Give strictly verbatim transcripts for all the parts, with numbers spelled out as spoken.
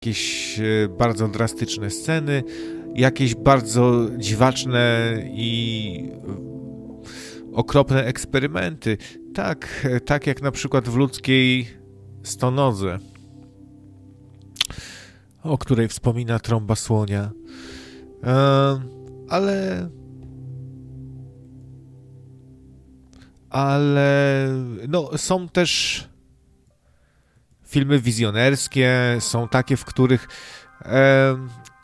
jakieś bardzo drastyczne sceny, jakieś bardzo dziwaczne i okropne eksperymenty. Tak, tak jak na przykład w Ludzkiej stonodze, o której wspomina Trąba Słonia. Ale... Ale... No, są też filmy wizjonerskie, są takie, w których e, e,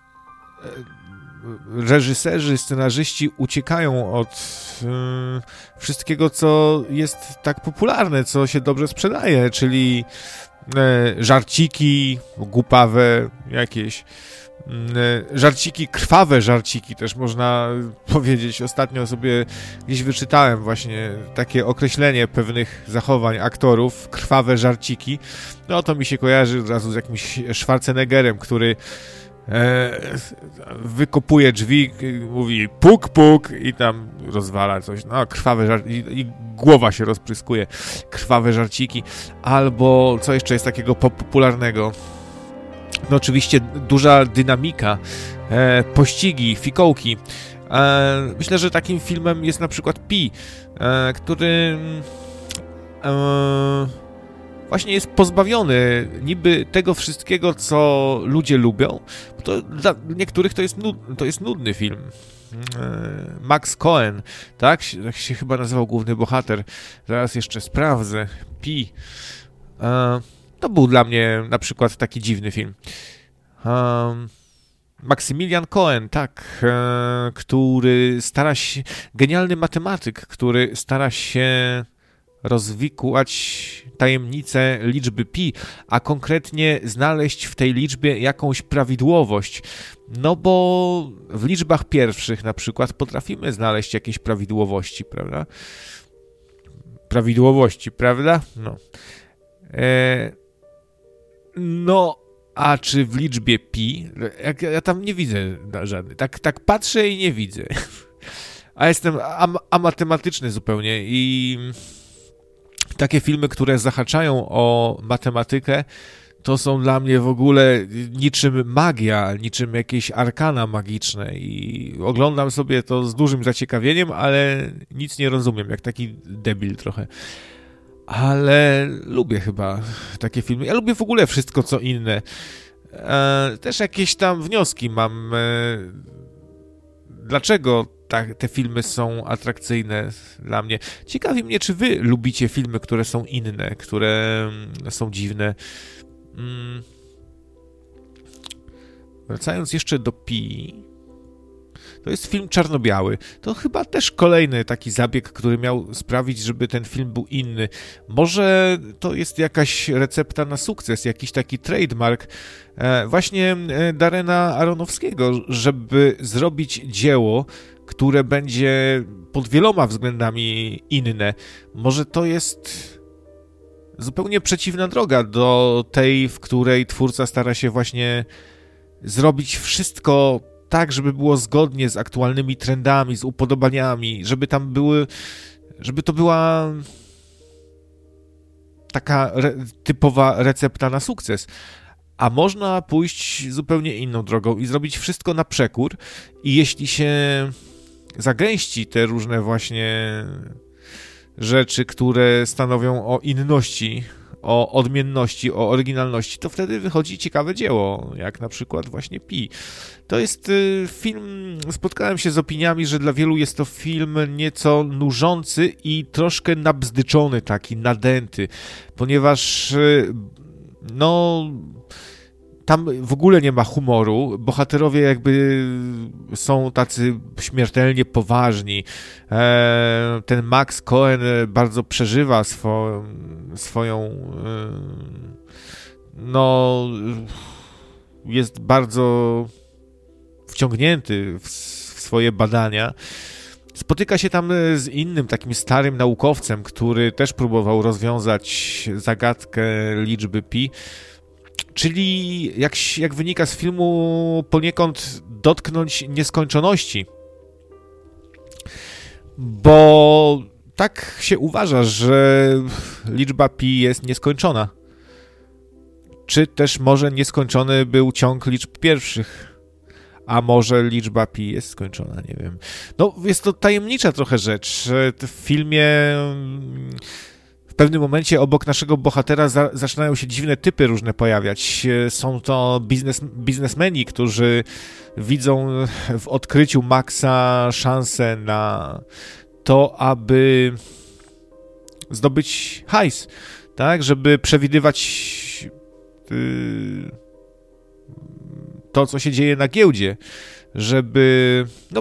reżyserzy, scenarzyści uciekają od e, wszystkiego, co jest tak popularne, co się dobrze sprzedaje, czyli e, żarciki głupawe jakieś, e, żarciki, krwawe żarciki też można powiedzieć. Ostatnio sobie gdzieś wyczytałem właśnie takie określenie pewnych zachowań aktorów, krwawe żarciki. No to mi się kojarzy od razu z jakimś Schwarzeneggerem, który e, wykopuje drzwi, mówi puk, puk i tam rozwala coś. No, krwawe żarciki i, i głowa się rozpryskuje. Krwawe żarciki. Albo co jeszcze jest takiego popularnego? No oczywiście duża dynamika, e, pościgi, fikołki. E, myślę, że takim filmem jest na przykład Pi, e, który e, właśnie jest pozbawiony niby tego wszystkiego, co ludzie lubią. To dla niektórych to jest, nud, to jest nudny film. E, Max Cohen, tak? Tak się chyba nazywał główny bohater. Zaraz jeszcze sprawdzę. Pi. E, To był dla mnie na przykład taki dziwny film. Um, Maksymilian Cohen, tak, e, który stara się, genialny matematyk, który stara się rozwikłać tajemnicę liczby pi, a konkretnie znaleźć w tej liczbie jakąś prawidłowość. No bo w liczbach pierwszych na przykład potrafimy znaleźć jakieś prawidłowości, prawda? Prawidłowości, prawda? No. E, no, a czy w liczbie pi? Jak, ja tam nie widzę żadnej. Tak, tak patrzę i nie widzę. A jestem am, amatematyczny zupełnie i takie filmy, które zahaczają o matematykę, to są dla mnie w ogóle niczym magia, niczym jakieś arkana magiczne i oglądam sobie to z dużym zaciekawieniem, ale nic nie rozumiem, jak taki debil trochę. Ale lubię chyba takie filmy. Ja lubię w ogóle wszystko, co inne. E, też jakieś tam wnioski mam. E, dlaczego ta, te filmy są atrakcyjne dla mnie? Ciekawi mnie, czy wy lubicie filmy, które są inne, które są dziwne. Mm. Wracając jeszcze do Pi, to jest film czarno-biały. To chyba też kolejny taki zabieg, który miał sprawić, żeby ten film był inny. Może to jest jakaś recepta na sukces, jakiś taki trademark e, właśnie Darrena Aronofskiego, żeby zrobić dzieło, które będzie pod wieloma względami inne. Może to jest zupełnie przeciwna droga do tej, w której twórca stara się właśnie zrobić wszystko tak, żeby było zgodnie z aktualnymi trendami, z upodobaniami, żeby tam były, żeby to była taka re, typowa recepta na sukces. A można pójść zupełnie inną drogą i zrobić wszystko na przekór i jeśli się zagęści te różne właśnie rzeczy, które stanowią o inności, o odmienności, o oryginalności, to wtedy wychodzi ciekawe dzieło, jak na przykład właśnie Pi. To jest y, film, spotkałem się z opiniami, że dla wielu jest to film nieco nużący i troszkę nabzdyczony, taki nadęty, ponieważ y, no tam w ogóle nie ma humoru, bohaterowie jakby są tacy śmiertelnie poważni. E, ten Max Cohen bardzo przeżywa swo, swoją... E, no... jest bardzo wciągnięty w, w swoje badania. Spotyka się tam z innym takim starym naukowcem, który też próbował rozwiązać zagadkę liczby pi. Czyli, jak, jak wynika z filmu, poniekąd dotknąć nieskończoności. Bo tak się uważa, że liczba pi jest nieskończona. czy też może nieskończony był ciąg liczb pierwszych. A może liczba pi jest skończona, nie wiem. No, jest to tajemnicza trochę rzecz. W filmie w pewnym momencie obok naszego bohatera za, zaczynają się dziwne typy różne pojawiać. Są to biznes, biznesmeni, którzy widzą w odkryciu Maxa szansę na to, aby zdobyć hajs, tak? Żeby przewidywać yy, to, co się dzieje na giełdzie, żeby no,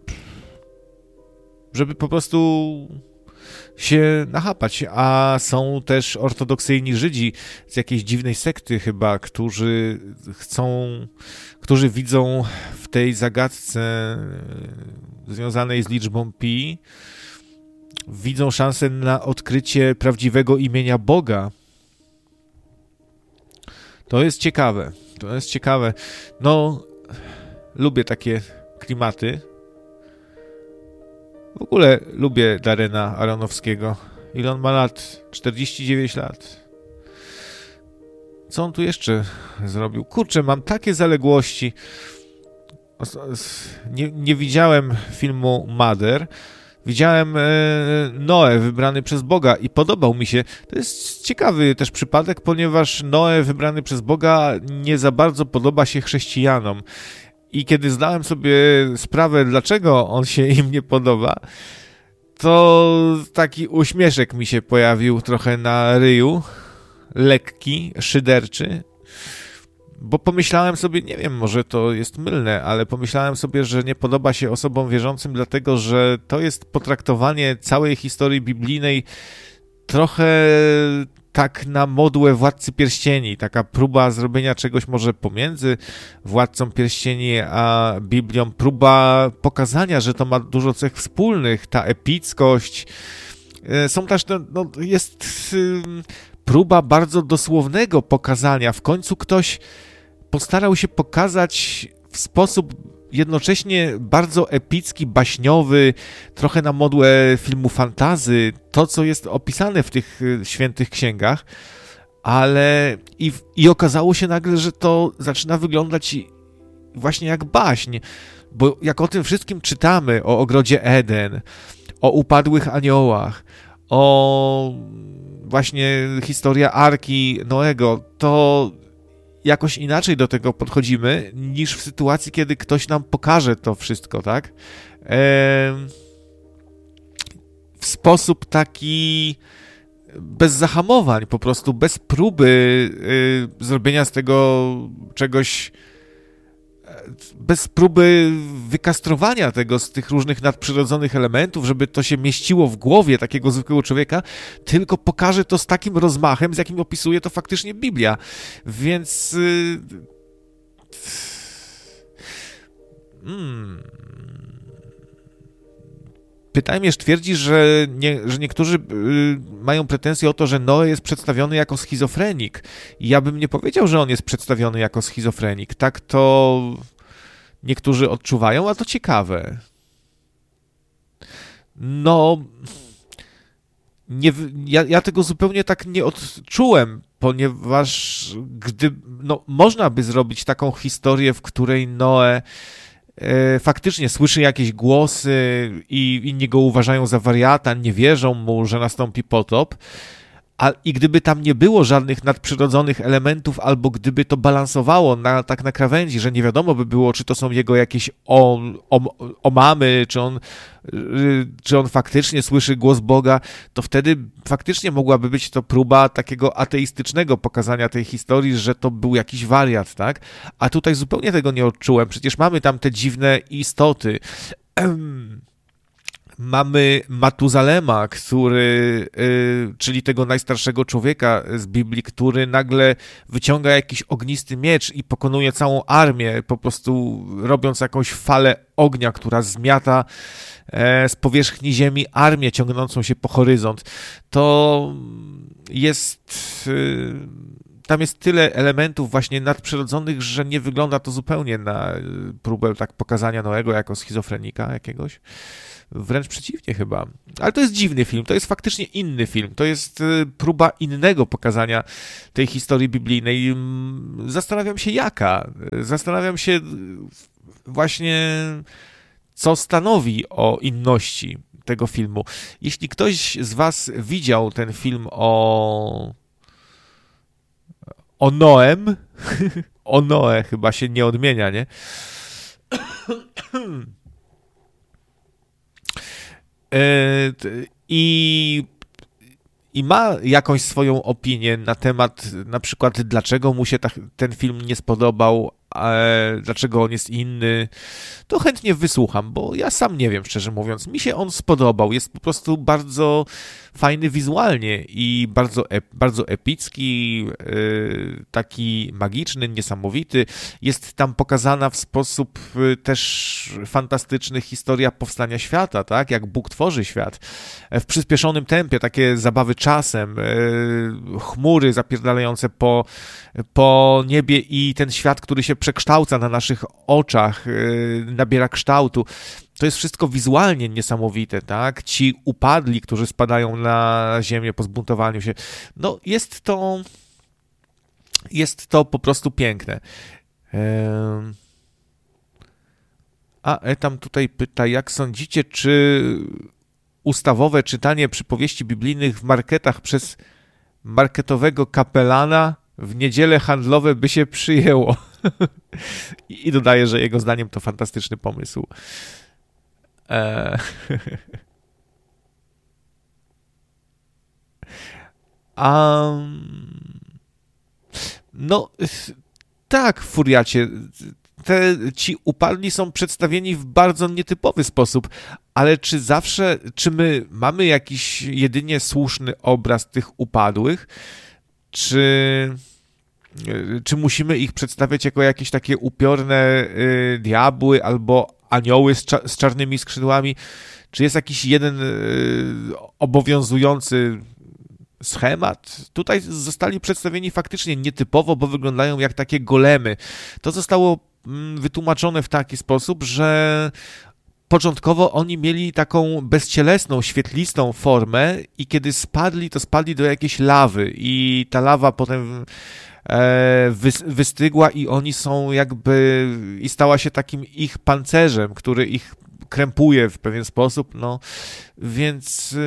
żeby po prostu się nachapać, a są też ortodoksyjni Żydzi z jakiejś dziwnej sekty chyba, którzy chcą, którzy widzą w tej zagadce związanej z liczbą pi, widzą szansę na odkrycie prawdziwego imienia Boga. To jest ciekawe, to jest ciekawe. No, lubię takie klimaty. W ogóle lubię Darrena Aronofskiego. Ile on ma lat? czterdzieści dziewięć lat. Co on tu jeszcze zrobił? Kurczę, mam takie zaległości. Nie, nie widziałem filmu Mother. Widziałem e, Noe wybrany przez Boga i podobał mi się. To jest ciekawy też przypadek, ponieważ Noe wybrany przez Boga nie za bardzo podoba się chrześcijanom. I kiedy zdałem sobie sprawę, dlaczego on się im nie podoba, to taki uśmieszek mi się pojawił trochę na ryju, lekki, szyderczy, bo pomyślałem sobie, nie wiem, może to jest mylne, ale pomyślałem sobie, że nie podoba się osobom wierzącym, dlatego że to jest potraktowanie całej historii biblijnej trochę tak na modłę Władcy Pierścieni, taka próba zrobienia czegoś może pomiędzy Władcą Pierścieni a Biblią, próba pokazania, że to ma dużo cech wspólnych, ta epickość. Są też, no, jest próba bardzo dosłownego pokazania. W końcu ktoś postarał się pokazać w sposób jednocześnie bardzo epicki, baśniowy, trochę na modłę filmu fantasy, to, co jest opisane w tych świętych księgach, ale i, i okazało się nagle, że to zaczyna wyglądać właśnie jak baśń, bo jak o tym wszystkim czytamy, o ogrodzie Eden, o upadłych aniołach, o właśnie historia Arki Noego, to jakoś inaczej do tego podchodzimy, niż w sytuacji, kiedy ktoś nam pokaże to wszystko, tak? Eee, w sposób taki bez zahamowań, po prostu bez próby yy, zrobienia z tego czegoś, bez próby wykastrowania tego z tych różnych nadprzyrodzonych elementów, żeby to się mieściło w głowie takiego zwykłego człowieka, tylko pokaże to z takim rozmachem, z jakim opisuje to faktycznie Biblia. Więc... Yy... Hmm... Pytajmierz twierdzi, że, nie, że niektórzy yy, mają pretensje o to, że Noe jest przedstawiony jako schizofrenik. I ja bym nie powiedział, że on jest przedstawiony jako schizofrenik. Tak to niektórzy odczuwają, a to ciekawe. No, nie, ja, ja tego zupełnie tak nie odczułem, ponieważ gdy, no, można by zrobić taką historię, w której Noe e, faktycznie słyszy jakieś głosy i inni go uważają za wariata, nie wierzą mu, że nastąpi potop. A, I gdyby tam nie było żadnych nadprzyrodzonych elementów, albo gdyby to balansowało na, tak na krawędzi, że nie wiadomo by było, czy to są jego jakieś om, om, omamy, czy on, czy on faktycznie słyszy głos Boga, to wtedy faktycznie mogłaby być to próba takiego ateistycznego pokazania tej historii, że to był jakiś wariat, tak? A tutaj zupełnie tego nie odczułem. Przecież mamy tam te dziwne istoty. Mamy Matuzalema, który, yy, czyli tego najstarszego człowieka z Biblii, który nagle wyciąga jakiś ognisty miecz i pokonuje całą armię, po prostu robiąc jakąś falę ognia, która zmiata e, z powierzchni ziemi armię ciągnącą się po horyzont. To jest... Yy, tam jest tyle elementów właśnie nadprzyrodzonych, że nie wygląda to zupełnie na próbę tak pokazania Noego jako schizofrenika jakiegoś. Wręcz przeciwnie chyba. Ale to jest dziwny film, to jest faktycznie inny film. To jest próba innego pokazania tej historii biblijnej. Zastanawiam się jaka. Zastanawiam się właśnie, co stanowi o inności tego filmu. Jeśli ktoś z was widział ten film o o Noem, o Noe chyba się nie odmienia, nie? I, i ma jakąś swoją opinię na temat, na przykład dlaczego mu się ta, ten film nie spodobał, e, dlaczego on jest inny, to chętnie wysłucham, bo ja sam nie wiem, szczerze mówiąc. Mi się on spodobał, jest po prostu bardzo fajny wizualnie i bardzo, ep, bardzo epicki, yy, taki magiczny, niesamowity. Jest tam pokazana w sposób yy, też fantastyczny historia powstania świata, tak? Jak Bóg tworzy świat. W przyspieszonym tempie, takie zabawy czasem, yy, chmury zapierdalające po, po niebie i ten świat, który się przekształca na naszych oczach, yy, nabiera kształtu. To jest wszystko wizualnie niesamowite, tak? Ci upadli, którzy spadają na ziemię po zbuntowaniu się. No, jest to... Jest to po prostu piękne. Ehm... A Etam tutaj pyta, jak sądzicie, czy ustawowe czytanie przypowieści biblijnych w marketach przez marketowego kapelana w niedziele handlowe by się przyjęło? I dodaje, że jego zdaniem to fantastyczny pomysł. Eee. um, no, tak, Furiacie. Te, ci upadli są przedstawieni w bardzo nietypowy sposób, ale czy zawsze, czy my mamy jakiś jedynie słuszny obraz tych upadłych, czy... Czy musimy ich przedstawiać jako jakieś takie upiorne y, diabły albo anioły z, cza- z czarnymi skrzydłami? Czy jest jakiś jeden y, obowiązujący schemat? Tutaj zostali przedstawieni faktycznie nietypowo, bo wyglądają jak takie golemy. To zostało mm, wytłumaczone w taki sposób, że początkowo oni mieli taką bezcielesną, świetlistą formę i kiedy spadli, to spadli do jakiejś lawy i ta lawa potem wystygła i oni są jakby i stała się takim ich pancerzem, który ich krępuje w pewien sposób, no więc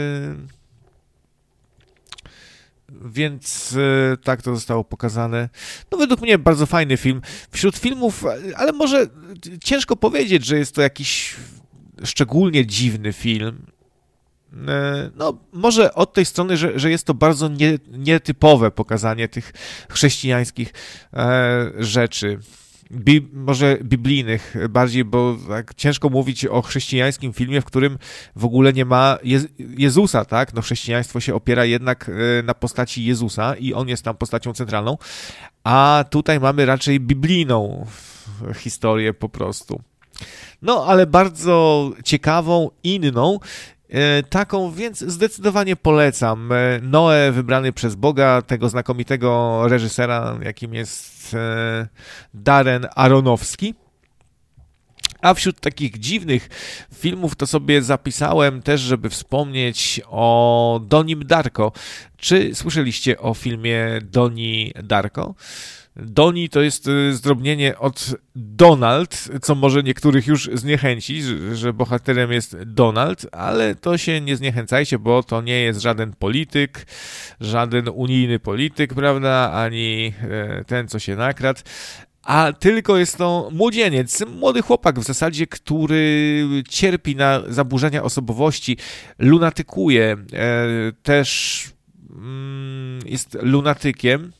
więc tak to zostało pokazane. No według mnie bardzo fajny film. Wśród filmów, ale może ciężko powiedzieć, że jest to jakiś szczególnie dziwny film. No, może od tej strony, że, że jest to bardzo nie, nietypowe pokazanie tych chrześcijańskich e, rzeczy. Bi, może biblijnych bardziej, bo tak ciężko mówić o chrześcijańskim filmie, w którym w ogóle nie ma Je, Jezusa, tak? No chrześcijaństwo się opiera jednak na postaci Jezusa i on jest tam postacią centralną, a tutaj mamy raczej biblijną historię po prostu. No, ale bardzo ciekawą, inną, taką, więc zdecydowanie polecam. Noe wybrany przez Boga, tego znakomitego reżysera, jakim jest Darren Aronofsky. A wśród takich dziwnych filmów to sobie zapisałem też, żeby wspomnieć o Donim Darko. Czy słyszeliście o filmie Doni Darko? Doni to jest zdrobnienie od Donald, co może niektórych już zniechęcić, że bohaterem jest Donald, ale to się nie zniechęcajcie, bo to nie jest żaden polityk, żaden unijny polityk, prawda, ani ten, co się nakradł, a tylko jest to młodzieniec, młody chłopak w zasadzie, który cierpi na zaburzenia osobowości, lunatykuje, też jest lunatykiem.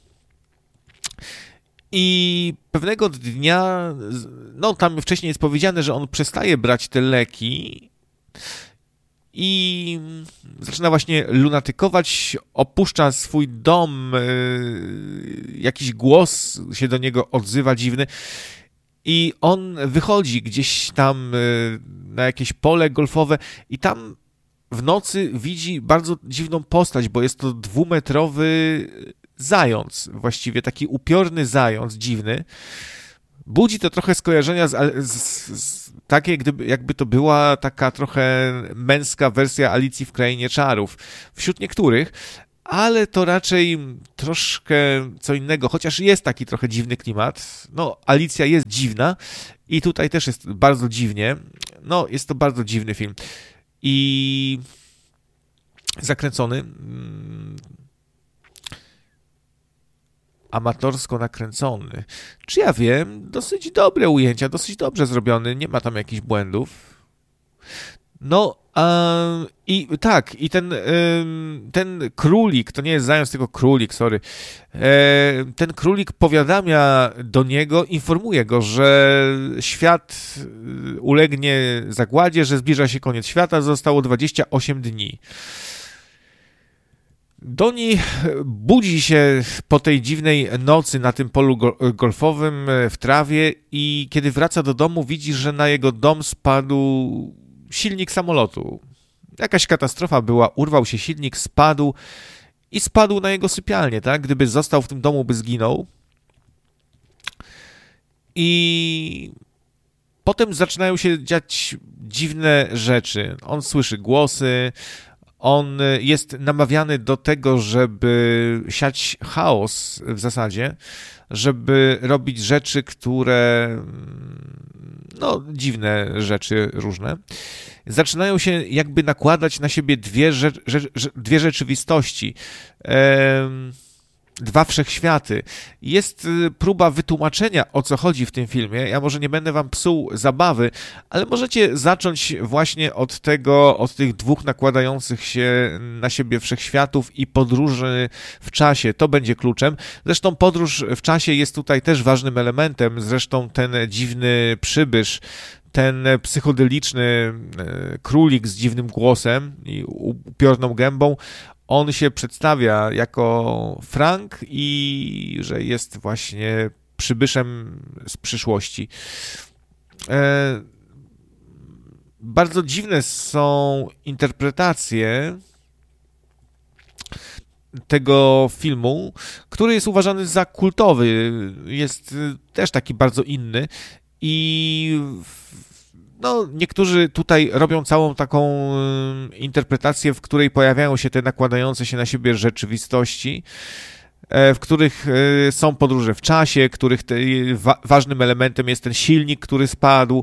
I pewnego dnia, no tam wcześniej jest powiedziane, że on przestaje brać te leki i zaczyna właśnie lunatykować, opuszcza swój dom, jakiś głos się do niego odzywa dziwny i on wychodzi gdzieś tam na jakieś pole golfowe i tam w nocy widzi bardzo dziwną postać, bo jest to dwumetrowy zając właściwie, taki upiorny zając, dziwny. Budzi to trochę skojarzenia z, z, z takie, gdyby, jakby to była taka trochę męska wersja Alicji w Krainie Czarów. Wśród niektórych, ale to raczej troszkę co innego, chociaż jest taki trochę dziwny klimat. No, Alicja jest dziwna i tutaj też jest bardzo dziwnie. No, jest to bardzo dziwny film. I zakręcony, amatorsko nakręcony. Czy ja wiem, dosyć dobre ujęcia, dosyć dobrze zrobiony, nie ma tam jakichś błędów. No, um, i tak, i ten, um, ten królik, to nie jest zając, tylko królik, sorry, e, ten królik powiadamia do niego, informuje go, że świat ulegnie zagładzie, że zbliża się koniec świata, zostało dwadzieścia osiem dni. Doni budzi się po tej dziwnej nocy na tym polu golfowym w trawie i kiedy wraca do domu, widzi, że na jego dom spadł silnik samolotu. Jakaś katastrofa była, urwał się silnik, spadł i spadł na jego sypialnię, tak? Gdyby został w tym domu, by zginął. I potem zaczynają się dziać dziwne rzeczy. On słyszy głosy, on jest namawiany do tego, żeby siać chaos w zasadzie, żeby robić rzeczy, które, no, dziwne rzeczy różne. Zaczynają się jakby nakładać na siebie dwie, rze- rze- dwie rzeczywistości. Ehm... Dwa wszechświaty. Jest próba wytłumaczenia, o co chodzi w tym filmie. Ja może nie będę wam psuł zabawy, ale możecie zacząć właśnie od tego, od tych dwóch nakładających się na siebie wszechświatów i podróży w czasie. To będzie kluczem. Zresztą podróż w czasie jest tutaj też ważnym elementem. Zresztą ten dziwny przybysz, ten psychodeliczny królik z dziwnym głosem i upiorną gębą, on się przedstawia jako Frank i że jest właśnie przybyszem z przyszłości. E, bardzo dziwne są interpretacje tego filmu, który jest uważany za kultowy. Jest też taki bardzo inny i no, niektórzy tutaj robią całą taką interpretację, w której pojawiają się te nakładające się na siebie rzeczywistości, w których są podróże w czasie, których te, wa, ważnym elementem jest ten silnik, który spadł,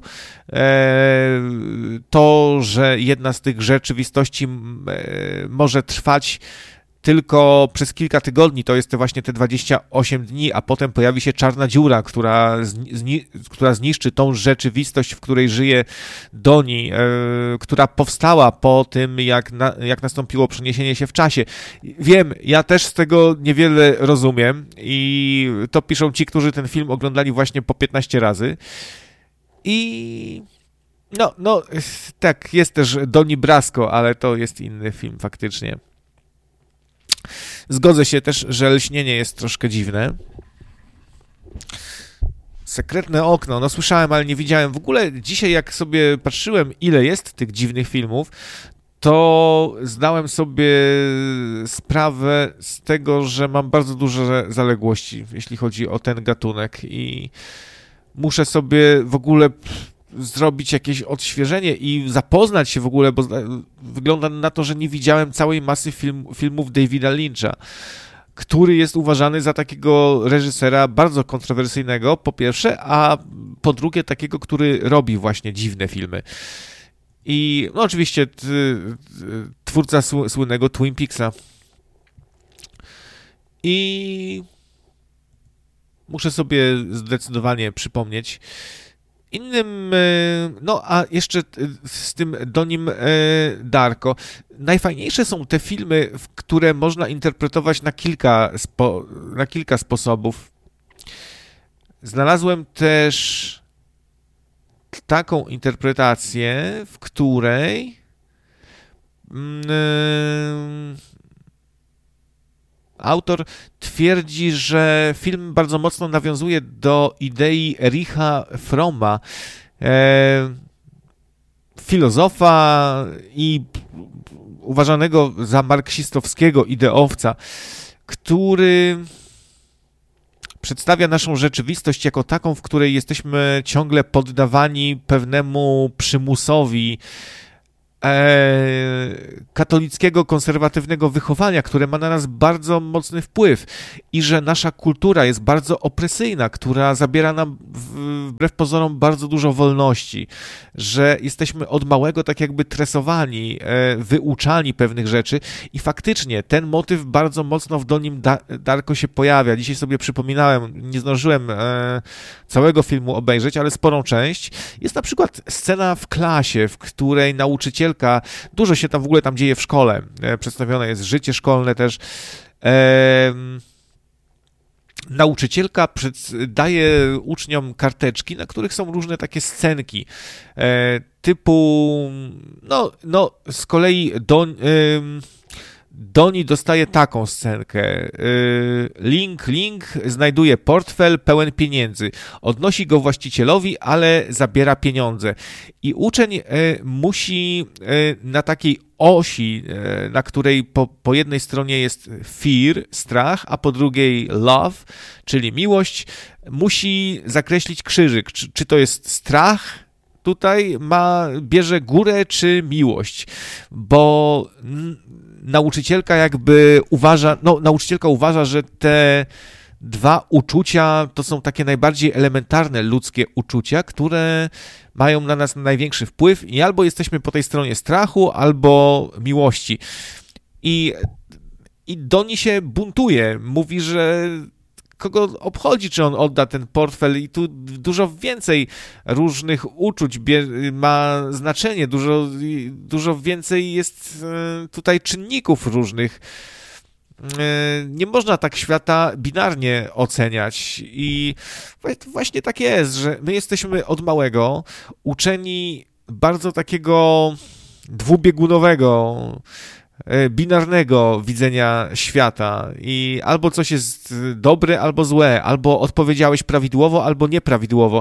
to, że jedna z tych rzeczywistości może trwać tylko przez kilka tygodni, to jest właśnie te dwadzieścia osiem dni, a potem pojawi się czarna dziura, która, zni- która zniszczy tą rzeczywistość, w której żyje Doni, e, która powstała po tym, jak, na, jak nastąpiło przeniesienie się w czasie. Wiem, ja też z tego niewiele rozumiem i to piszą ci, którzy ten film oglądali właśnie po piętnaście razy. I no, no, tak, jest też Doni Brasco, ale to jest inny film faktycznie. Zgodzę się też, że lśnienie jest troszkę dziwne. Sekretne okno, no słyszałem, ale nie widziałem. W ogóle dzisiaj jak sobie patrzyłem, ile jest tych dziwnych filmów, to zdałem sobie sprawę z tego, że mam bardzo duże zaległości, jeśli chodzi o ten gatunek i muszę sobie w ogóle zrobić jakieś odświeżenie i zapoznać się w ogóle, bo wygląda na to, że nie widziałem całej masy film, filmów Davida Lyncha, który jest uważany za takiego reżysera bardzo kontrowersyjnego, po pierwsze, a po drugie takiego, który robi właśnie dziwne filmy. I no oczywiście t, t, twórca słynnego Twin Peaksa. I muszę sobie zdecydowanie przypomnieć. Innym, no a jeszcze z tym Donim Darko, najfajniejsze są te filmy, które można interpretować na kilka, spo, na kilka sposobów. Znalazłem też taką interpretację, w której mm, autor twierdzi, że film bardzo mocno nawiązuje do idei Ericha Fromma, e, filozofa i uważanego za marksistowskiego ideowca. który przedstawia naszą rzeczywistość jako taką, w której jesteśmy ciągle poddawani pewnemu przymusowi katolickiego, konserwatywnego wychowania, które ma na nas bardzo mocny wpływ i że nasza kultura jest bardzo opresyjna, która zabiera nam wbrew pozorom bardzo dużo wolności, że jesteśmy od małego tak jakby tresowani, wyuczani pewnych rzeczy i faktycznie ten motyw bardzo mocno w Donim Darko się pojawia. Dzisiaj sobie przypominałem, nie zdążyłem całego filmu obejrzeć, ale sporą część. Jest na przykład scena w klasie, w której nauczycielka, dużo się tam w ogóle tam dzieje w szkole, przedstawione jest życie szkolne też. Ehm, nauczycielka daje uczniom karteczki, na których są różne takie scenki, e, typu, no, no z kolei do, e, Doni dostaje taką scenkę. Link, Link znajduje portfel pełen pieniędzy. Odnosi go właścicielowi, ale zabiera pieniądze. I uczeń musi na takiej osi, na której po, po jednej stronie jest fear, strach, a po drugiej love, czyli miłość, musi zakreślić krzyżyk. Czy, czy to jest strach? Tutaj ma, bierze górę czy miłość, bo nauczycielka jakby uważa, no nauczycielka uważa, że te dwa uczucia to są takie najbardziej elementarne ludzkie uczucia, które mają na nas największy wpływ i albo jesteśmy po tej stronie strachu, albo miłości. I, i Doni się buntuje, mówi, że kogo obchodzi, czy on odda ten portfel i tu dużo więcej różnych uczuć ma znaczenie, dużo, dużo więcej jest tutaj czynników różnych. Nie można tak świata binarnie oceniać i właśnie tak jest, że my jesteśmy od małego uczeni bardzo takiego dwubiegunowego, binarnego widzenia świata i albo coś jest dobre, albo złe, albo odpowiedziałeś prawidłowo, albo nieprawidłowo.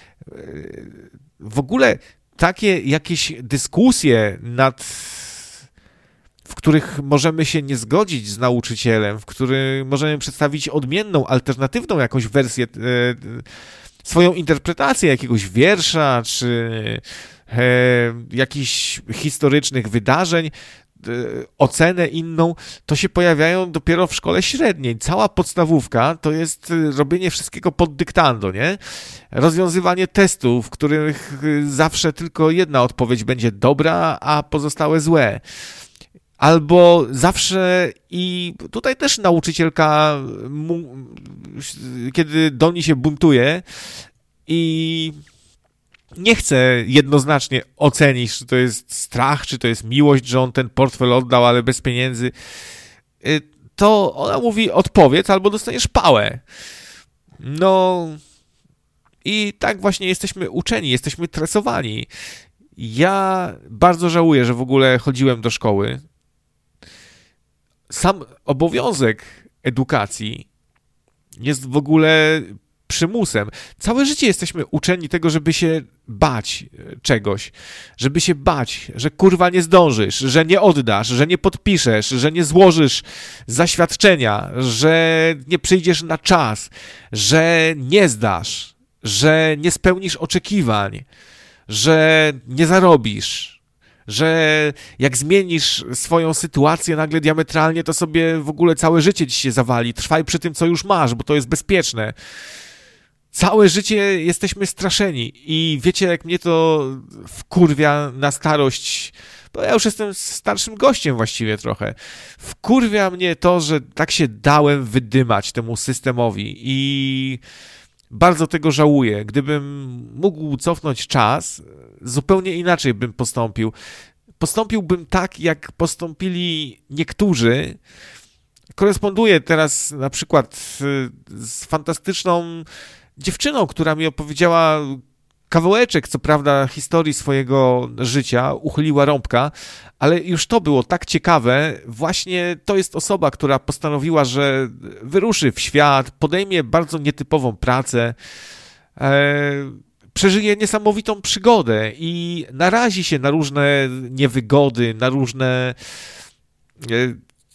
W ogóle takie jakieś dyskusje nad, w których możemy się nie zgodzić z nauczycielem, w których możemy przedstawić odmienną, alternatywną jakąś wersję, swoją interpretację jakiegoś wiersza, czy jakichś historycznych wydarzeń, ocenę inną, to się pojawiają dopiero w szkole średniej. Cała podstawówka to jest robienie wszystkiego pod dyktando, nie? Rozwiązywanie testów, w których zawsze tylko jedna odpowiedź będzie dobra, a pozostałe złe. Albo zawsze i tutaj też nauczycielka, mu, kiedy Doni się buntuje i nie chcę jednoznacznie ocenić, czy to jest strach, czy to jest miłość, że on ten portfel oddał, ale bez pieniędzy, to ona mówi odpowiedz albo dostaniesz pałę. No i tak właśnie jesteśmy uczeni, jesteśmy tresowani. Ja bardzo żałuję, że w ogóle chodziłem do szkoły. Sam obowiązek edukacji jest w ogóle przymusem. Całe życie jesteśmy uczeni tego, żeby się bać czegoś, żeby się bać, że kurwa nie zdążysz, że nie oddasz, że nie podpiszesz, że nie złożysz zaświadczenia, że nie przyjdziesz na czas, że nie zdasz, że nie spełnisz oczekiwań, że nie zarobisz, że jak zmienisz swoją sytuację nagle diametralnie, to sobie w ogóle całe życie ci się zawali. Trwaj przy tym, co już masz, bo to jest bezpieczne. Całe życie jesteśmy straszeni i wiecie, jak mnie to wkurwia na starość, bo ja już jestem starszym gościem właściwie trochę. Wkurwia mnie to, że tak się dałem wydymać temu systemowi i bardzo tego żałuję. Gdybym mógł cofnąć czas, zupełnie inaczej bym postąpił. Postąpiłbym tak, jak postąpili niektórzy. Koresponduję teraz na przykład z fantastyczną dziewczyną, która mi opowiedziała kawałeczek, co prawda, historii swojego życia, uchyliła rąbka, ale już to było tak ciekawe. Właśnie to jest osoba, która postanowiła, że wyruszy w świat, podejmie bardzo nietypową pracę, e, przeżyje niesamowitą przygodę i narazi się na różne niewygody, na różne e,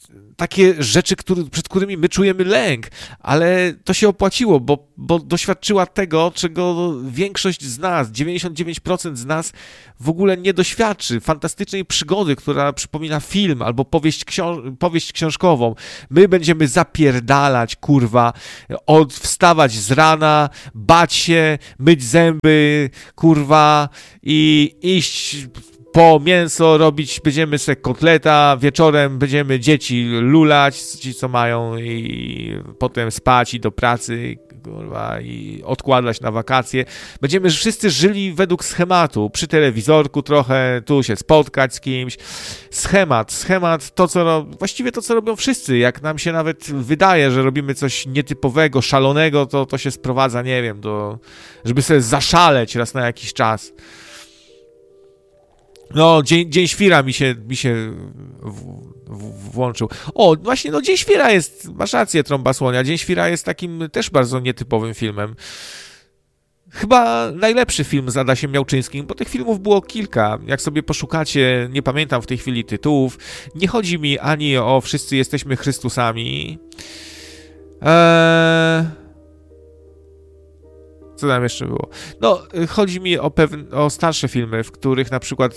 takie rzeczy, który, przed którymi my czujemy lęk, ale to się opłaciło, bo, bo doświadczyła tego, czego większość z nas, dziewięćdziesiąt dziewięć procent z nas w ogóle nie doświadczy. Fantastycznej przygody, która przypomina film albo powieść, książ- powieść książkową. My będziemy zapierdalać, kurwa, od wstawać z rana, bać się, myć zęby, kurwa, i iść po mięso robić, będziemy sobie kotleta, wieczorem będziemy dzieci lulać, ci co mają, i potem spać i do pracy, kurwa, i odkładać na wakacje. Będziemy wszyscy żyli według schematu, przy telewizorku trochę, tu się spotkać z kimś. Schemat, schemat, to co, ro... właściwie to co robią wszyscy, jak nam się nawet wydaje, że robimy coś nietypowego, szalonego, to to się sprowadza, nie wiem, do... żeby sobie zaszaleć raz na jakiś czas. No, Dzień, Dzień Świra mi się, mi się w, w, włączył. O, właśnie, no Dzień Świra jest, masz rację, Trąba Słonia, Dzień Świra jest takim też bardzo nietypowym filmem. Chyba najlepszy film z Adasiem Miałczyńskim, bo tych filmów było kilka. Jak sobie poszukacie, nie pamiętam w tej chwili tytułów, nie chodzi mi ani o Wszyscy jesteśmy Chrystusami. Eee... Co tam jeszcze było? No, chodzi mi o, pewne, o starsze filmy, w których na przykład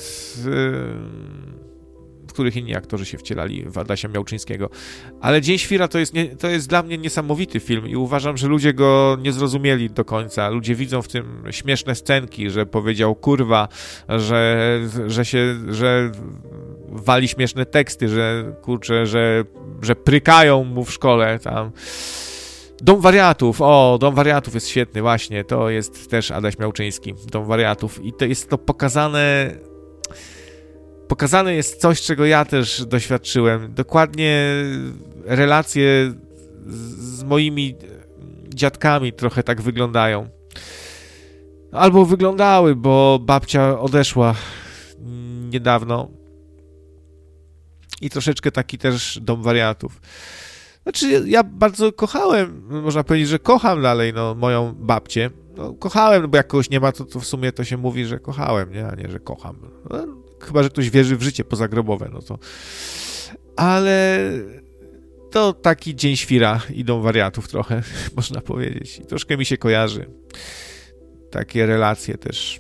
w których inni aktorzy się wcielali w Adasia Miałczyńskiego. Ale Dzień Świra to jest, nie, to jest dla mnie niesamowity film i uważam, że ludzie go nie zrozumieli do końca. Ludzie widzą w tym śmieszne scenki, że powiedział kurwa, że, że się, że wali śmieszne teksty, że kurczę, że, że prykają mu w szkole tam. Dom Wariatów, o, Dom Wariatów jest świetny, właśnie, to jest też Adaś Miałczyński, Dom Wariatów, i to jest to pokazane, pokazane jest coś, czego ja też doświadczyłem, dokładnie relacje z, z moimi dziadkami trochę tak wyglądają, albo wyglądały, bo babcia odeszła niedawno i troszeczkę taki też Dom Wariatów. Znaczy, ja bardzo kochałem, można powiedzieć, że kocham dalej, no, moją babcię. No, kochałem, no bo jak kogoś nie ma, to, to w sumie to się mówi, że kochałem, nie? A nie, że kocham. No, chyba że ktoś wierzy w życie pozagrobowe, no to... Ale to taki Dzień Świra i Dom Wariatów trochę, można powiedzieć. I troszkę mi się kojarzy. Takie relacje też.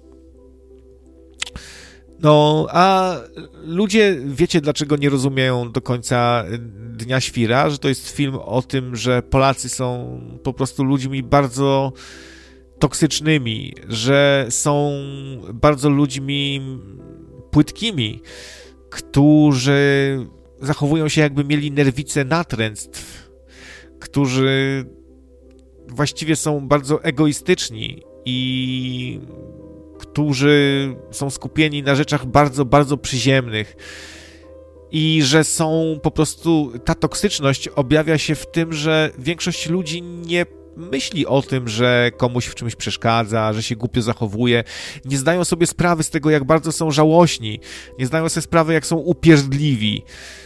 No, a ludzie, wiecie dlaczego nie rozumieją do końca Dnia Świra? Że to jest film o tym, że Polacy są po prostu ludźmi bardzo toksycznymi, że są bardzo ludźmi płytkimi, którzy zachowują się jakby mieli nerwice natręctw, którzy właściwie są bardzo egoistyczni i którzy są skupieni na rzeczach bardzo, bardzo przyziemnych i że są po prostu, ta toksyczność objawia się w tym, że większość ludzi nie myśli o tym, że komuś w czymś przeszkadza, że się głupio zachowuje, nie zdają sobie sprawy z tego, jak bardzo są żałośni, nie zdają sobie sprawy, jak są upierdliwi,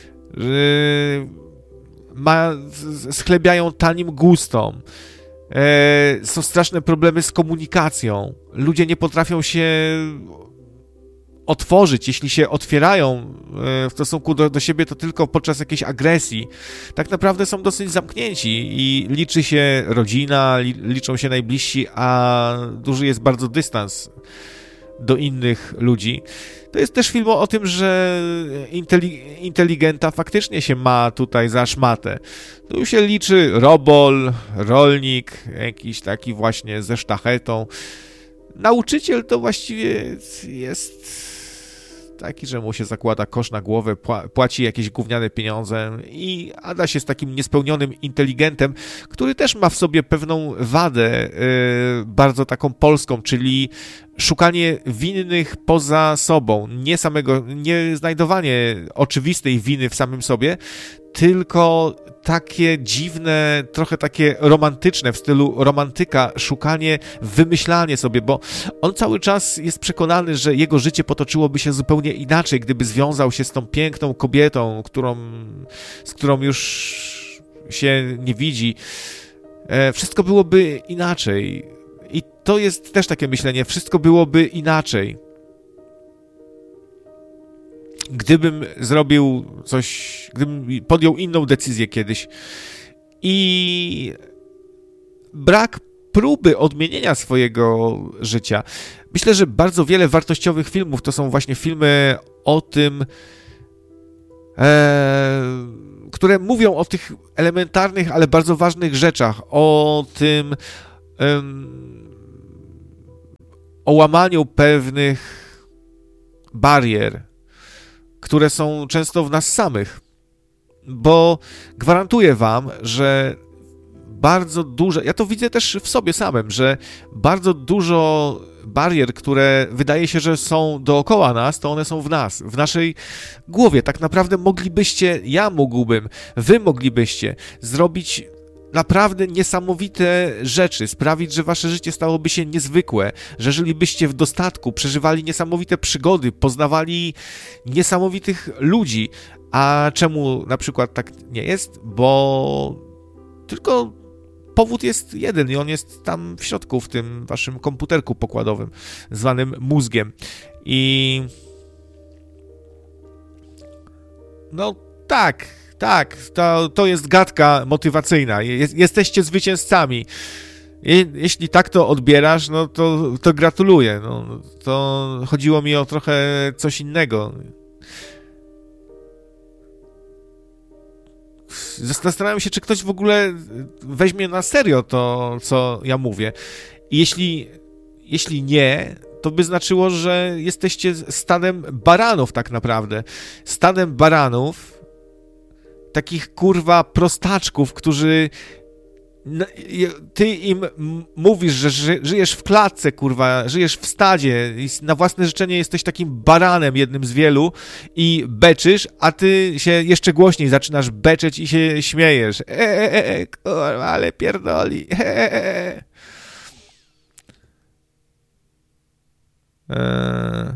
yy, ma, schlebiają tanim gustom. E, są straszne problemy z komunikacją. Ludzie nie potrafią się otworzyć. Jeśli się otwierają e, w stosunku do, do siebie, to tylko podczas jakiejś agresji. Tak naprawdę są dosyć zamknięci i liczy się rodzina, li, liczą się najbliżsi, a duży jest bardzo dystans do innych ludzi. To jest też film o tym, że inteli- inteligenta faktycznie się ma tutaj za szmatę. Tu się liczy robol, rolnik, jakiś taki właśnie ze sztachetą. Nauczyciel to właściwie jest taki, że mu się zakłada kosz na głowę, płaci jakieś gówniane pieniądze i Adaś jest takim niespełnionym inteligentem, który też ma w sobie pewną wadę, yy, bardzo taką polską, czyli szukanie winnych poza sobą, nie samego, nie znajdowanie oczywistej winy w samym sobie, tylko takie dziwne, trochę takie romantyczne, w stylu romantyka, szukanie, wymyślanie sobie, bo on cały czas jest przekonany, że jego życie potoczyłoby się zupełnie inaczej, gdyby związał się z tą piękną kobietą, którą, z którą już się nie widzi. Wszystko byłoby inaczej. I to jest też takie myślenie, wszystko byłoby inaczej. gdybym zrobił coś, gdybym podjął inną decyzję kiedyś. I brak próby odmienienia swojego życia. Myślę, że bardzo wiele wartościowych filmów to są właśnie filmy o tym, e, które mówią o tych elementarnych, ale bardzo ważnych rzeczach, o tym, em, o łamaniu pewnych barier, które są często w nas samych. Bo gwarantuję wam, że bardzo duże, ja to widzę też w sobie samym, że bardzo dużo barier, które wydaje się, że są dookoła nas, to one są w nas, w naszej głowie. Tak naprawdę moglibyście, ja mógłbym, wy moglibyście zrobić naprawdę niesamowite rzeczy, sprawić, że wasze życie stałoby się niezwykłe, że żylibyście w dostatku, przeżywali niesamowite przygody, poznawali niesamowitych ludzi. A czemu na przykład tak nie jest? Bo tylko powód jest jeden i on jest tam w środku, w tym waszym komputerku pokładowym, zwanym mózgiem. I no tak, tak, to, to jest gadka motywacyjna. Jest, jesteście zwycięzcami. I jeśli tak to odbierasz, no to, to gratuluję. No, to chodziło mi o trochę coś innego. Zastanawiam się, czy ktoś w ogóle weźmie na serio to, co ja mówię. I jeśli, jeśli nie, to by znaczyło, że jesteście stadem baranów tak naprawdę. Stadem baranów, takich kurwa prostaczków, którzy... Ty im mówisz, że ży, żyjesz w klatce, kurwa, żyjesz w stadzie i na własne życzenie jesteś takim baranem, jednym z wielu i beczysz, a ty się jeszcze głośniej zaczynasz beczeć i się śmiejesz. Eee, kurwa, ale pierdoli. Eee. Eee.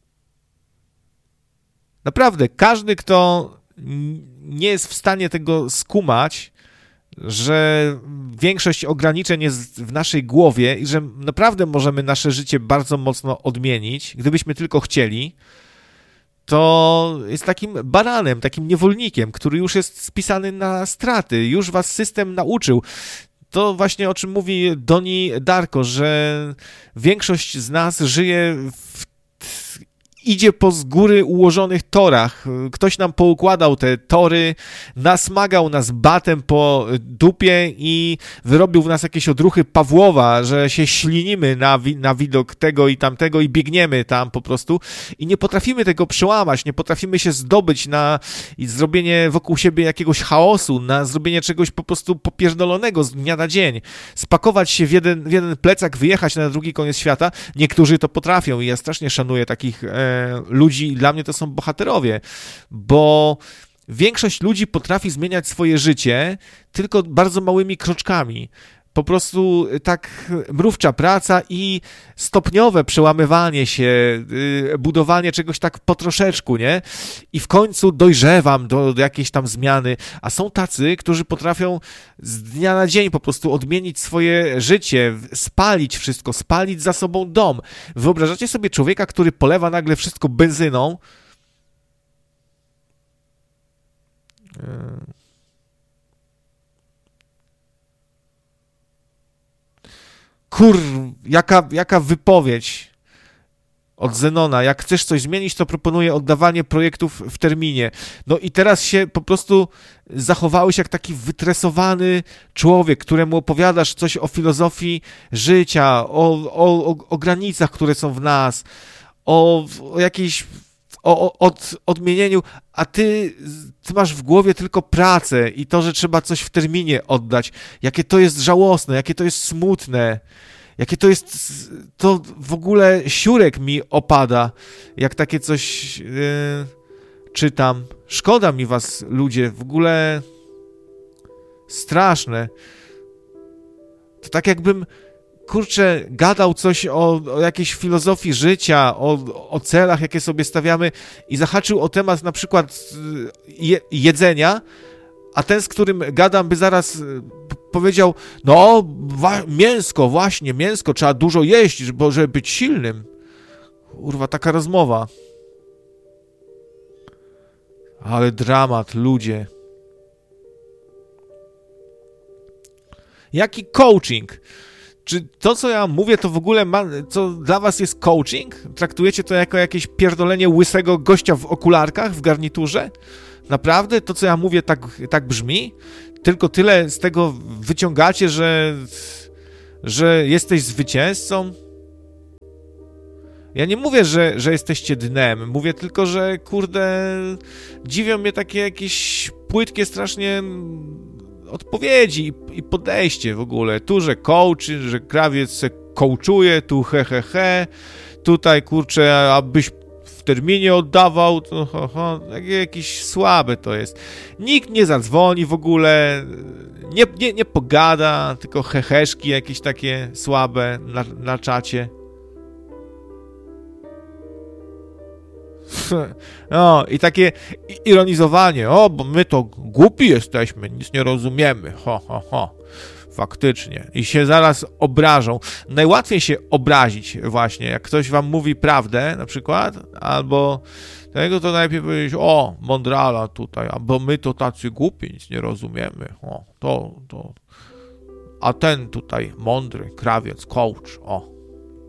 Naprawdę, każdy, kto nie jest w stanie tego skumać, że większość ograniczeń jest w naszej głowie i że naprawdę możemy nasze życie bardzo mocno odmienić, gdybyśmy tylko chcieli, to jest takim baranem, takim niewolnikiem, który już jest spisany na straty, już was system nauczył. To właśnie o czym mówi Donnie Darko, że większość z nas żyje w idzie po z góry ułożonych torach. Ktoś nam poukładał te tory, nasmagał nas batem po dupie i wyrobił w nas jakieś odruchy Pawłowa, że się ślinimy na, wi- na widok tego i tamtego i biegniemy tam po prostu i nie potrafimy tego przełamać, nie potrafimy się zdobyć na zrobienie wokół siebie jakiegoś chaosu, na zrobienie czegoś po prostu popierdolonego z dnia na dzień. Spakować się w jeden, w jeden plecak, wyjechać na drugi koniec świata. Niektórzy to potrafią i ja strasznie szanuję takich e, ludzi i dla mnie to są bohaterowie, bo większość ludzi potrafi zmieniać swoje życie tylko bardzo małymi kroczkami. Po prostu tak mrówcza praca i stopniowe przełamywanie się, budowanie czegoś tak po troszeczku, nie? I w końcu dojrzewam do, do jakiejś tam zmiany, a są tacy, którzy potrafią z dnia na dzień po prostu odmienić swoje życie, spalić wszystko, spalić za sobą dom. Wyobrażacie sobie człowieka, który polewa nagle wszystko benzyną? Kur, jaka, jaka wypowiedź od Zenona. Jak chcesz coś zmienić, to proponuję oddawanie projektów w terminie. No i teraz się po prostu zachowałeś jak taki wytresowany człowiek, któremu opowiadasz coś o filozofii życia, o, o, o, o granicach, które są w nas, o, o jakiejś o, o od, odmienieniu, a ty, ty masz w głowie tylko pracę i to, że trzeba coś w terminie oddać. Jakie to jest żałosne, jakie to jest smutne, jakie to jest, to w ogóle siurek mi opada, jak takie coś yy, czytam. Szkoda mi was, ludzie, w ogóle straszne. To tak jakbym kurczę, gadał coś o, o jakiejś filozofii życia, o, o celach, jakie sobie stawiamy i zahaczył o temat na przykład je, jedzenia, a ten, z którym gadam, by zaraz powiedział, no, wa- mięsko, właśnie, mięsko, trzeba dużo jeść, żeby, żeby być silnym. Kurwa, taka rozmowa. Ale dramat, ludzie. Jaki coaching? Czy to, co ja mówię, to w ogóle ma, co dla was jest coaching? Traktujecie to jako jakieś pierdolenie łysego gościa w okularkach, w garniturze? Naprawdę? To, co ja mówię, tak, tak brzmi? Tylko tyle z tego wyciągacie, że, że jesteś zwycięzcą? Ja nie mówię, że, że jesteście dnem. Mówię tylko, że kurde, dziwią mnie takie jakieś płytkie strasznie odpowiedzi i, i podejście w ogóle. Tu, że coach, że krawiec se coachuje, tu he, he, he. Tutaj, kurczę, abyś w terminie oddawał, to ho, ho, jakieś słabe to jest. Nikt nie zadzwoni w ogóle, nie, nie, nie pogada, tylko heheszki jakieś takie słabe na, na czacie. No i takie ironizowanie, o, bo my to głupi jesteśmy, nic nie rozumiemy, ho, ho, ho, faktycznie. I się zaraz obrażą. Najłatwiej się obrazić właśnie, jak ktoś wam mówi prawdę, na przykład, albo tego to najpierw powiedzieć, o, mądrala tutaj, a bo my to tacy głupi, nic nie rozumiemy, o, to, to, a ten tutaj mądry, krawiec, coach, o.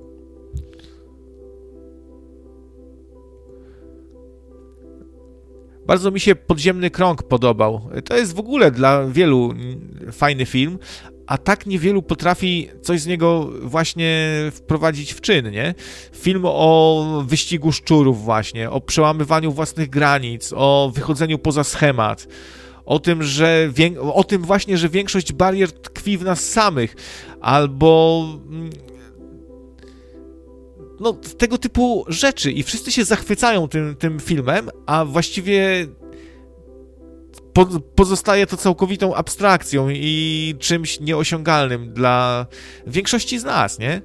Bardzo mi się Podziemny Krąg podobał. To jest w ogóle dla wielu fajny film, a tak niewielu potrafi coś z niego właśnie wprowadzić w czyn, nie? Film o wyścigu szczurów właśnie, o przełamywaniu własnych granic, o wychodzeniu poza schemat, o tym, że o tym właśnie, że większość barier tkwi w nas samych, albo no, tego typu rzeczy i wszyscy się zachwycają tym, tym filmem, a właściwie po, pozostaje to całkowitą abstrakcją i czymś nieosiągalnym dla większości z nas, nie?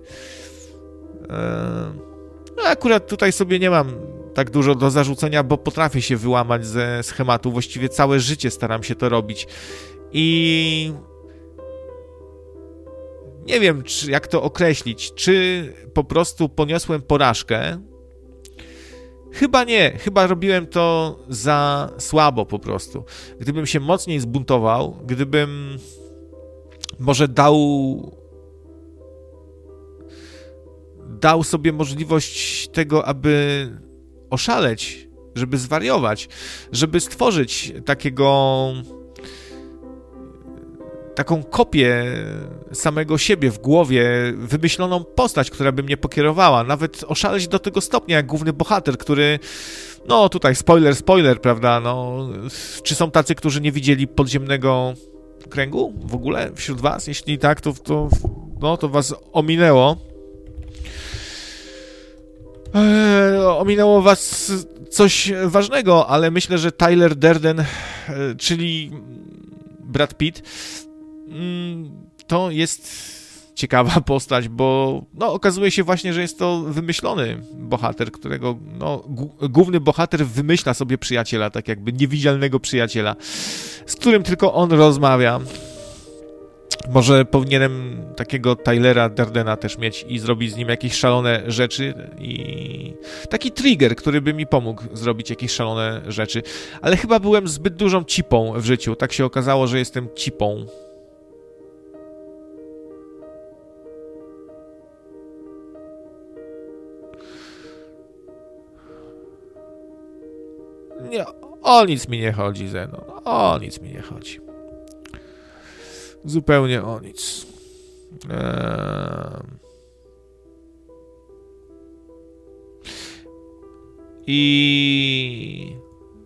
No akurat tutaj sobie nie mam tak dużo do zarzucenia, bo potrafię się wyłamać ze schematu, właściwie całe życie staram się to robić i nie wiem, czy, jak to określić, czy po prostu poniosłem porażkę. Chyba nie, chyba robiłem to za słabo po prostu. Gdybym się mocniej zbuntował, gdybym może dał dał sobie możliwość tego, aby oszaleć, żeby zwariować, żeby stworzyć takiego taką kopię samego siebie w głowie, wymyśloną postać, która by mnie pokierowała, nawet oszaleć do tego stopnia, jak główny bohater, który, no tutaj spoiler, spoiler, prawda, no, czy są tacy, którzy nie widzieli Podziemnego Kręgu w ogóle wśród was? Jeśli tak, to, to, no, to was ominęło. Eee, ominęło was coś ważnego, ale myślę, że Tyler Durden, czyli Brad Pitt, to jest ciekawa postać, bo no, okazuje się właśnie, że jest to wymyślony bohater, którego no, g- główny bohater wymyśla sobie przyjaciela, tak jakby niewidzialnego przyjaciela, z którym tylko on rozmawia. Może powinienem takiego Tylera Durdena też mieć i zrobić z nim jakieś szalone rzeczy i taki trigger, który by mi pomógł zrobić jakieś szalone rzeczy, ale chyba byłem zbyt dużą cipą w życiu, tak się okazało, że jestem cipą. Nie, o nic mi nie chodzi, Zenon. O nic mi nie chodzi. Zupełnie o nic. Eee... I...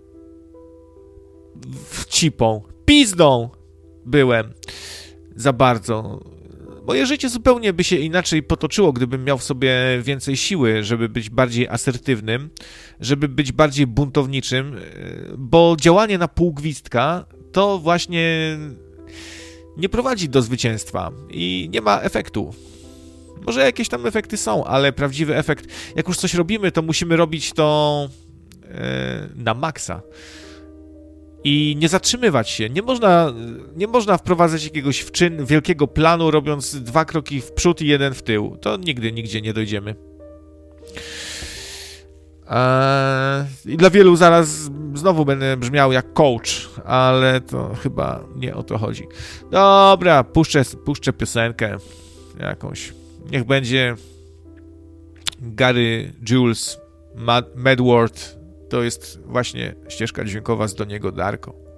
Wcipą. Pizdą byłem. Za bardzo. Moje życie zupełnie by się inaczej potoczyło, gdybym miał w sobie więcej siły, żeby być bardziej asertywnym, żeby być bardziej buntowniczym, bo działanie na pół gwizdka to właśnie nie prowadzi do zwycięstwa i nie ma efektu. Może jakieś tam efekty są, ale prawdziwy efekt, jak już coś robimy, to musimy robić to yy, na maksa. I nie zatrzymywać się. Nie można, nie można wprowadzać jakiegoś w czyn wielkiego planu, robiąc dwa kroki w przód i jeden w tył. To nigdy, nigdzie nie dojdziemy. Eee, I dla wielu zaraz znowu będę brzmiał jak coach, ale to chyba nie o to chodzi. Dobra, puszczę, puszczę piosenkę jakąś. Niech będzie Gary Jules, Mad, Mad World. To jest właśnie ścieżka dźwiękowa z Do niego Darko.